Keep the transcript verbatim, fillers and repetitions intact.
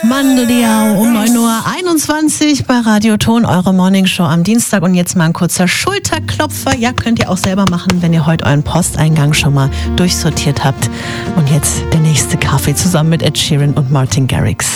Mando Diao um neun Uhr einundzwanzig bei Radio Ton, eure Morningshow am Dienstag. Und jetzt mal ein kurzer Schulterklopfer. Ja, könnt ihr auch selber machen, wenn ihr heute euren Posteingang schon mal durchsortiert habt. Und jetzt der nächste Kaffee zusammen mit Ed Sheeran und Martin Garrix.